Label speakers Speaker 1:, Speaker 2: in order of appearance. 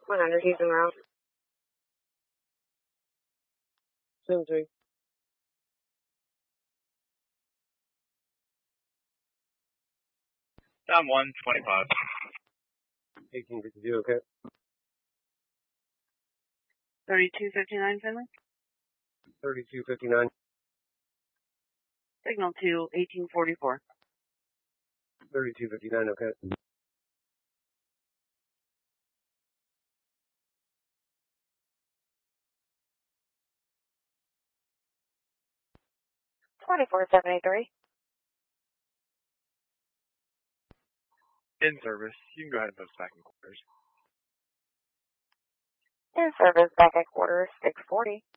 Speaker 1: 100 Houston Route. Zoom 3.
Speaker 2: Down 125.
Speaker 3: 1852, okay.
Speaker 1: 3259 Finley.
Speaker 3: 3259.
Speaker 1: Signal to 1844.
Speaker 3: 3259, okay.
Speaker 2: In service. You can go ahead and post back in quarters.
Speaker 1: In service, back at quarters, 640.